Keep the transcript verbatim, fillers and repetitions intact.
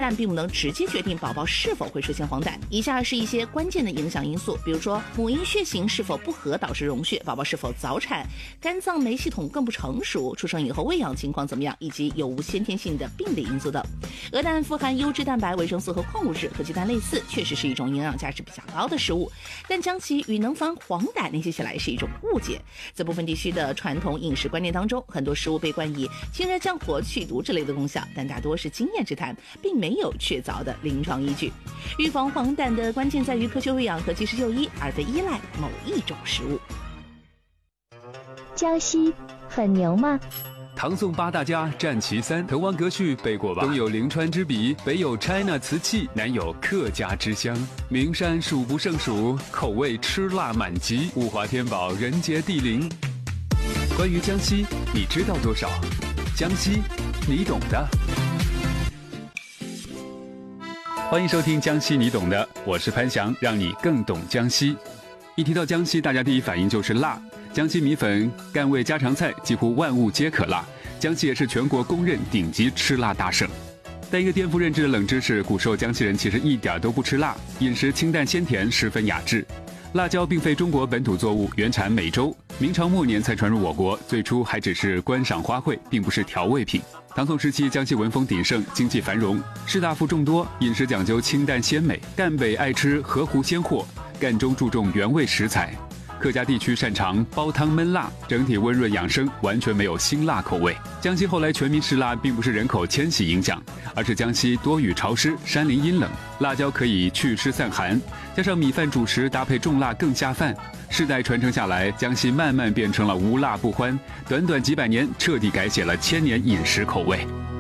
但并不能直接决定宝宝是否会出现黄疸。以下是一些关键的影响因素，比如说母婴血型是否不合导致溶血，宝宝是否早产，肝脏酶系统更不成熟，出生以后喂养情况怎么样，以及有无先天性的病理因素等。鹅蛋富含优质蛋白、维生素和矿物质，和鸡蛋类似，确实是一种营养价值比较高的食物，但将其与能防黄疸联系起来是一种误解。在部分地区的传统饮食观念当中，很多食物被冠以清热降火、去毒之类的功效，但大多是经验之谈，并没有确凿的临床依据。预防黄疸的关键在于科学喂养和及时就医，而非依赖某一种食物。 江西很牛吗？ 唐宋八大家占其三，滕王阁序背过吧？东有临川之笔，北有 China 瓷器，南有客家之乡。名山数不胜数，口味吃辣满级，物华天宝，人杰地灵。关于江西，你知道多少？江西，你懂的。欢迎收听江西你懂的，我是潘翔，让你更懂江西。一提到江西，大家第一反应就是辣。江西米粉、赣味家常菜几乎万物皆可辣，江西也是全国公认顶级吃辣大省。但一个颠覆认知的冷知识，古时候江西人其实一点都不吃辣，饮食清淡鲜甜，十分雅致。辣椒并非中国本土作物，原产美洲，明朝末年才传入我国，最初还只是观赏花卉，并不是调味品。唐宋时期，江西文风鼎盛，经济繁荣，士大夫众多，饮食讲究清淡鲜美。赣北爱吃河湖鲜货，赣中注重原味食材。客家地区擅长煲汤焖辣，整体温润养生，完全没有辛辣口味。江西后来全民吃辣，并不是人口迁徙影响，而是江西多雨潮湿，山林阴冷，辣椒可以祛湿散寒，加上米饭主食搭配重辣更下饭。世代传承下来，江西慢慢变成了无辣不欢，短短几百年彻底改写了千年饮食口味。